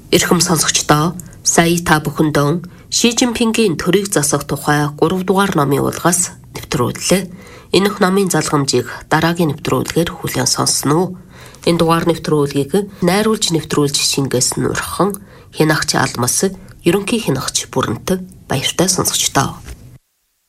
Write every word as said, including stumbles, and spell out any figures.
Эрхэм сонсогчдоо, сая та бүхэндээ Ши Жинпингийн төрийг засах тухай гурав дугаар номын урлагаас нэвтрүүллээ. Энэх номын залгамжийг дараагийн нэвтрүүлгээр хүлээн сонсноо. Энэ дугаар нэвтрүүлгийг найруулж нэвтрүүлж шингээс нурхан Хянагч Алмас, ерөнхий хянагч Бүрэнт баяртай сонсогчдоо.